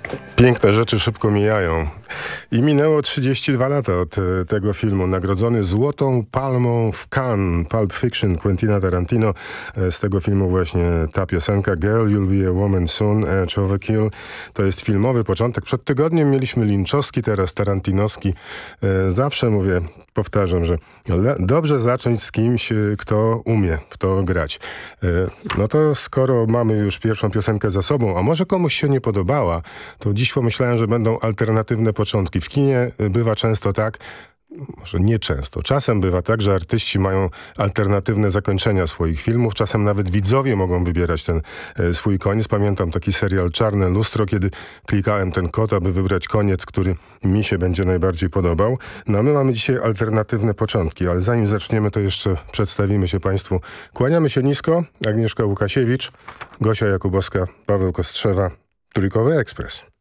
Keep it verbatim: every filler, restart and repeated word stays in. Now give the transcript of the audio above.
Piękne rzeczy szybko mijają. I minęło trzydzieści dwa lata od e, tego filmu. Nagrodzony Złotą Palmą w Cannes. Pulp Fiction Quentina Tarantino. E, z tego filmu właśnie ta piosenka Girl, You'll Be a Woman Soon, Edge Overkill. To jest filmowy początek. Przed tygodniem mieliśmy linczowski, teraz tarantinowski. E, zawsze mówię, powtarzam, że le- dobrze zacząć z kimś, e, kto umie w to grać. E, no to skoro mamy już pierwszą piosenkę za sobą, a może komuś się nie podobała, to dziś pomyślałem, że będą alternatywne początki. W kinie bywa często tak, może nie często, czasem bywa tak, że artyści mają alternatywne zakończenia swoich filmów, czasem nawet widzowie mogą wybierać ten e, swój koniec. Pamiętam taki serial Czarne Lustro, kiedy klikałem ten kod, aby wybrać koniec, który mi się będzie najbardziej podobał. No a my mamy dzisiaj alternatywne początki, ale zanim zaczniemy, to jeszcze przedstawimy się Państwu. Kłaniamy się nisko. Agnieszka Łukasiewicz, Gosia Jakubowska, Paweł Kostrzewa, Trójkowy Ekspres.